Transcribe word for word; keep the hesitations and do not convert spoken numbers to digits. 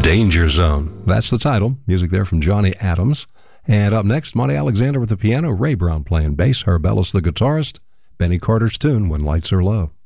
Danger Zone. That's the title. Music there from Johnny Adams. And up next, Monty Alexander with the piano, Ray Brown playing bass, Herb Ellis the guitarist, Benny Carter's tune, When Lights Are Low.